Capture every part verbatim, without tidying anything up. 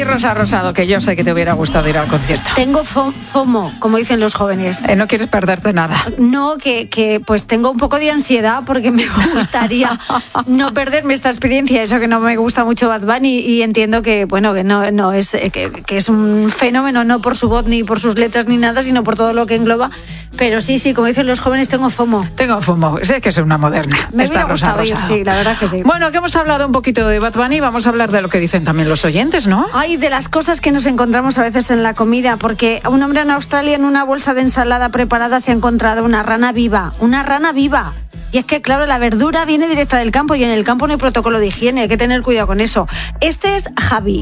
Rosa Rosado, que yo sé que te hubiera gustado ir al concierto. Tengo fo- FOMO, como dicen los jóvenes. Eh, no quieres perderte nada. No, que, que pues tengo un poco de ansiedad porque me gustaría no perderme esta experiencia. Eso que no me gusta mucho Bad Bunny y entiendo que, bueno, que no, no es que, que es un fenómeno, no por su voz ni por sus letras ni nada, sino por todo lo que engloba. Pero sí, sí, como dicen los jóvenes, tengo FOMO. Tengo FOMO, sé que es una moderna. Me Esta hubiera Rosa gustado ir, Rosado. sí, la verdad que sí. Bueno, que hemos hablado un poquito de Bad Bunny, vamos a hablar de lo que dicen también los oyentes, ¿no? Ay, de las cosas que nos encontramos a veces en la comida, porque un hombre en Australia en una bolsa de ensalada preparada se ha encontrado una rana viva, una rana viva. Y es que, claro, la verdura viene directa del campo y en el campo no hay protocolo de higiene, hay que tener cuidado con eso. Este es Javi.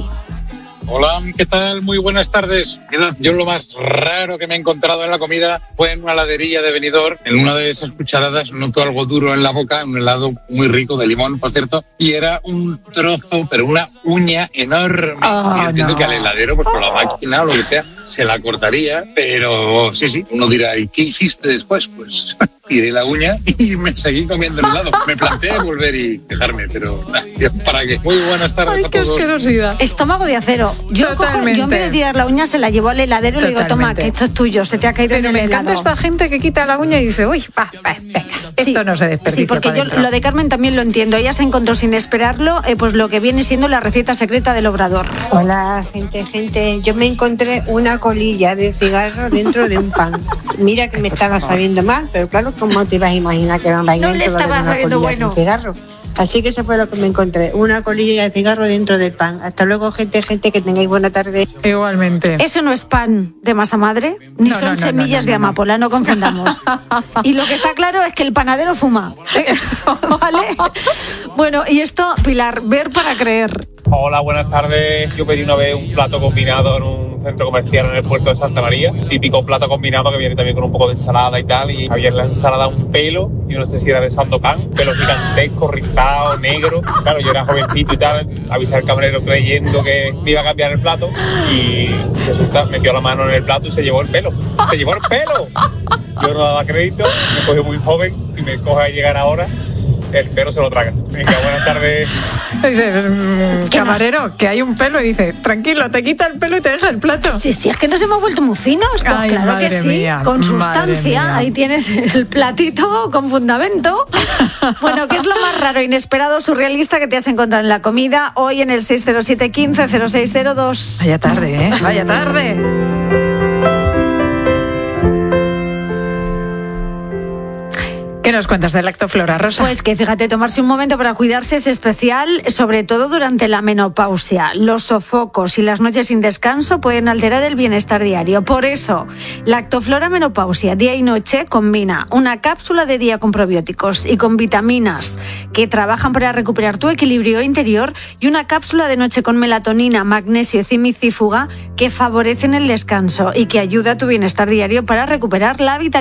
Hola, ¿qué tal? Muy buenas tardes. Mira, yo lo más raro que me he encontrado en la comida fue en una heladería de Benidorm. En una de esas cucharadas noto algo duro en la boca, un helado muy rico de limón, por cierto, y era un trozo, pero una uña enorme. Oh, y entiendo no. que al heladero, pues con la máquina o lo que sea, se la cortaría, pero sí, sí, uno dirá, ¿y qué hiciste después? Pues tiré la uña y me seguí comiendo el helado. Me planteé volver y dejarme, pero nah, ¿para qué? Muy buenas tardes Ay, a qué todos. asquerosidad. Estómago de acero. Yo, cojo, Totalmente. yo en vez de tirar la uña se la llevo al heladero y le digo, toma, Totalmente. que esto es tuyo, se te ha caído Pero en me el encanta helado. esta gente que quita la uña y dice, uy, va, va, venga, Sí, esto no se desperdicia. sí, porque para yo dentro. lo de Carmen también lo entiendo. Ella se encontró sin esperarlo, eh, pues lo que viene siendo la receta secreta del obrador. Hola, gente, gente. Yo me encontré una colilla de cigarro dentro de un pan. Mira que me estaba sabiendo mal, pero claro, ¿cómo te ibas a imaginar que era un No le estaba sabiendo bueno. cigarro? Así que eso fue lo que me encontré, una colilla de cigarro dentro del pan. Hasta luego, gente, gente, que tengáis buena tarde. Igualmente. Eso no es pan de masa madre, ni No, son no, no, semillas no, no, de no. amapola, no confundamos. Y lo que está claro es que el panadero fuma. Eso, ¿vale? Bueno, y esto, Pilar, ver para creer. Hola, buenas tardes. Yo pedí una vez un plato combinado en un centro comercial en el puerto de Santa María. Típico plato combinado que viene también con un poco de ensalada y tal. Y había en la ensalada un pelo, yo no sé si era de Sandokan, pelo gigantesco, rizado, negro. Claro, yo era jovencito y tal. Avisé al camarero creyendo que me iba a cambiar el plato. Y resulta, metió la mano en el plato y se llevó el pelo. ¡Se llevó el pelo! Yo no daba crédito, me cogió muy joven y me coge a llegar ahora. El pelo se lo traga. Venga, buenas tardes. Dice, mm, camarero, que hay un pelo y dice, tranquilo, te quita el pelo y te deja el plato. Sí, sí, es que nos hemos vuelto muy finos. Pues Ay, claro que madre sí, mía, con madre sustancia. mía. Ahí tienes el platito con fundamento. Bueno, ¿qué es lo más raro, inesperado, surrealista que te has encontrado en la comida? Hoy en el seis cero siete, quince, cero seis cero dos. Vaya tarde, ¿eh? Vaya tarde. ¿Qué nos cuentas del Lactoflora, Rosa? Pues que fíjate, tomarse un momento para cuidarse es especial, sobre todo durante la menopausia. Los sofocos y las noches sin descanso pueden alterar el bienestar diario. Por eso, Lactoflora Menopausia Día y Noche combina una cápsula de día con probióticos y con vitaminas que trabajan para recuperar tu equilibrio interior y una cápsula de noche con melatonina, magnesio, cimicífuga que favorecen el descanso y que ayuda a tu bienestar diario para recuperar la vitalidad.